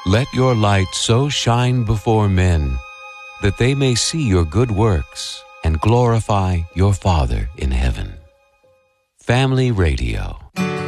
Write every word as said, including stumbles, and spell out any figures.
Let your light so shine before men that they may see your good works and glorify your Father in heaven. Family Radio.